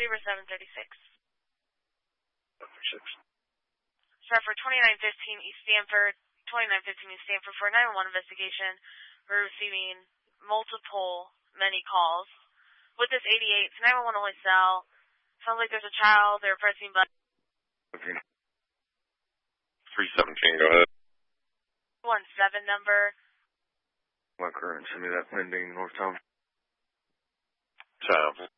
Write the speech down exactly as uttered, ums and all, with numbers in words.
Sabre seven thirty-six. thirty-six. Stratford twenty-nine fifteen East Stanford, twenty-nine fifteen East Stanford for a nine one one investigation. We're receiving multiple, many calls. With this eighty-eight, it's nine one one only cell. Sounds like there's a child. They're pressing buttons. three seventeen, go ahead. one seven number. My current, send me that pending North Town. Child.